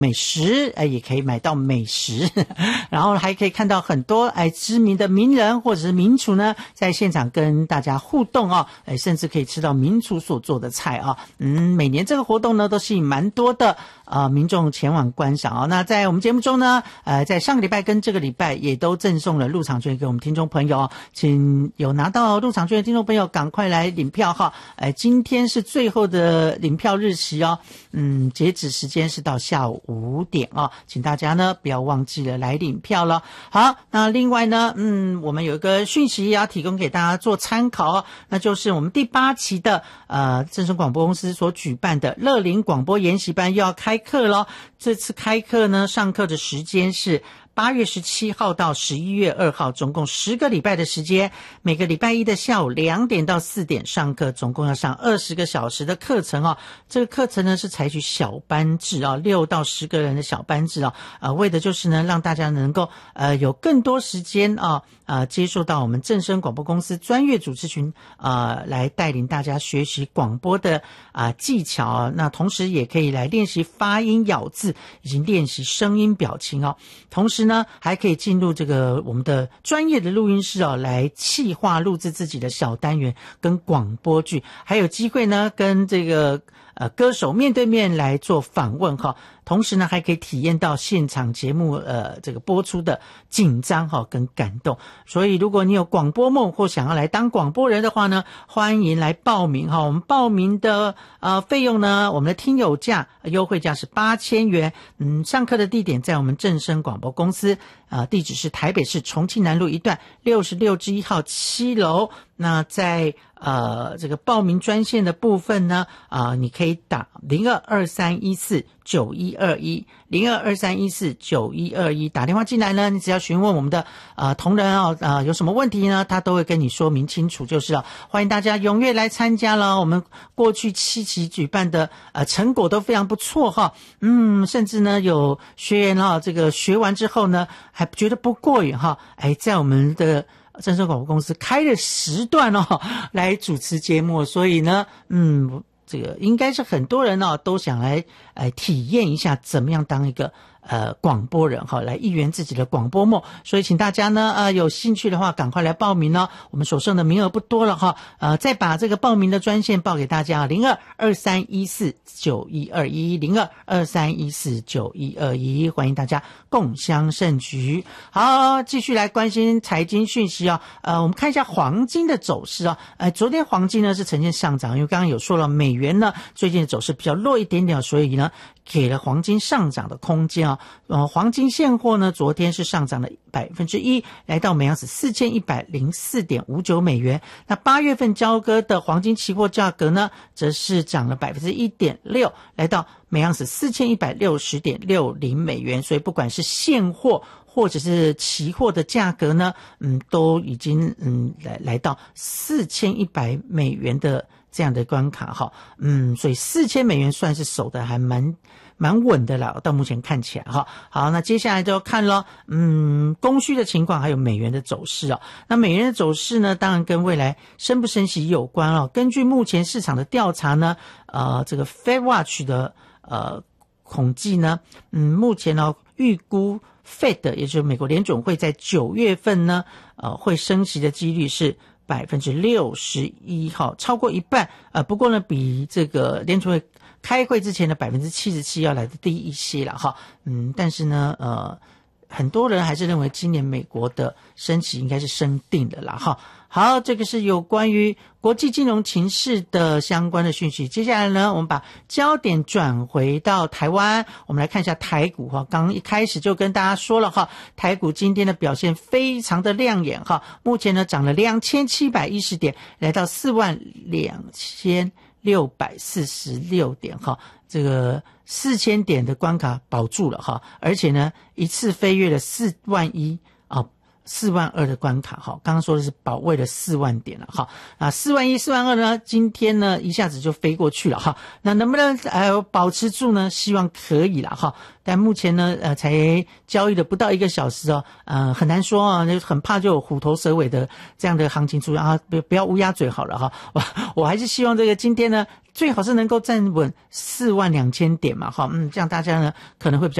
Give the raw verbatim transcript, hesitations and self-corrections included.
美食，哎，也可以买到美食，然后还可以看到很多哎知名的名人或者是名厨呢，在现场跟大家互动哦，哎，甚至可以吃到名厨所做的菜啊、哦。嗯，每年这个活动呢，都吸引蛮多的啊、呃、民众前往观赏啊、哦。那在我们节目中呢，呃，在上个礼拜跟这个礼拜也都赠送了入场券给我们听众朋友，请有拿到入场券的听众朋友赶快来领票哈。哎，今天是最后的领票日期哦，嗯，截止时间是到下午五点哦，请大家呢不要忘记了来领票了。好，那另外呢，嗯，我们有一个讯息也要提供给大家做参考哦，那就是我们第八期的呃正声广播公司所举办的乐龄广播研习班又要开课咯。这次开课呢，上课的时间是八月十七号到十一月二号，总共十个礼拜的时间，每个礼拜一的下午两点到四点上课，总共要上二十个小时的课程哦。这个课程呢是采取小班制啊、哦，六到十个人的小班制哦，呃，为的就是呢让大家能够呃有更多时间啊呃接受到我们正声广播公司专业主持群呃来带领大家学习广播的啊、呃、技巧、哦，那同时也可以来练习发音咬字以及练习声音表情哦，同时呢还可以进入这个我们的专业的录音室哦，来企划录制自己的小单元跟广播剧，还有机会呢跟这个呃歌手面对面来做访问哈，同时呢还可以体验到现场节目呃这个播出的紧张哈跟感动。所以如果你有广播梦或想要来当广播人的话呢，欢迎来报名哈。我们报名的呃费用呢，我们的听友价优惠价是八千元。嗯，上课的地点在我们正声广播公司，呃地址是台北市重庆南路一段六十六之一号七楼。那在呃这个报名专线的部分呢，啊、呃、你可以打零二二三一四九一二一零二二三一四九一二一，打电话进来呢，你只要询问我们的呃同仁哦，呃有什么问题呢，他都会跟你说明清楚就是了。欢迎大家踊跃来参加了，我们过去七期举办的呃成果都非常不错哈，嗯，甚至呢有学员哈、哦、这个学完之后呢还觉得不过瘾哈，哎，在我们的正声广播公司开了时段哦来主持节目，所以呢嗯这个应该是很多人哦都想来呃体验一下怎么样当一个呃广播人哈，来一圆自己的广播梦。所以请大家呢呃有兴趣的话赶快来报名哦，我们所剩的名额不多了哈，呃再把这个报名的专线报给大家，零二二三一四九一二一零二二三一四九一二一，欢迎大家共襄盛举。好，继续来关心财经讯息哦。呃我们看一下黄金的走势哦。呃昨天黄金呢是呈现上涨，因为刚刚有说了美元呢最近的走势比较弱一点点，所以呢给了黄金上涨的空间啊、哦。呃黄金现货呢昨天是上涨了百分之一，来到每盎司四千一百零四点五九美元。那八月份交割的黄金期货价格呢则是涨了百分之一点六，来到每盎司四千一百六十点六零美元。所以不管是现货或者是期货的价格呢，嗯，都已经嗯来来到四千一百美元的这样的关卡哈，嗯，所以四千美元算是守的还蛮蛮稳的了，到目前看起来哈。好，那接下来就要看咯，嗯，供需的情况还有美元的走势哦。那美元的走势呢，当然跟未来升不升息有关哦。根据目前市场的调查呢，呃，这个 Fed Watch 的呃统计呢，嗯，目前呢预估 Fed 也就是美国联准会在九月份呢，呃，会升息的几率是百分之六十一号，超过一半。呃，不过呢，比这个联储会开会之前的百分之七十七要来的低一些了哈。嗯，但是呢，呃，很多人还是认为今年美国的升息应该是升定的啦哈。好，这个是有关于国际金融情势的相关的讯息。接下来呢，我们把焦点转回到台湾，我们来看一下台股哈。刚刚一开始就跟大家说了哈，台股今天的表现非常的亮眼哈，目前呢涨了两千七百一十点，来到四万两千六百四十六点哈，这个四千点的关卡保住了哈，而且呢一次飞跃了四万一啊。 四万二的关卡哈，刚刚说的是保卫了四万点了哈，啊四万一、四万二呢，今天呢一下子就飞过去了哈，那能不能呃保持住呢？希望可以了哈，但目前呢呃才交易了不到一个小时哦，呃很难说啊，就很怕就有虎头蛇尾的这样的行情出现啊，不不要乌鸦嘴好了哈，我我还是希望这个今天呢最好是能够站稳四万两千点嘛哈，嗯，这样大家呢可能会比较